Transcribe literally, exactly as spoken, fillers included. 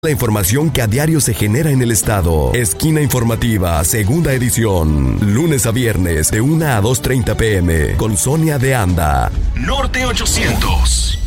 La información que a diario se genera en el estado. Esquina Informativa, segunda edición. Lunes a viernes de una a dos treinta pm. Con Sonia de Anda. Norte ochocientos.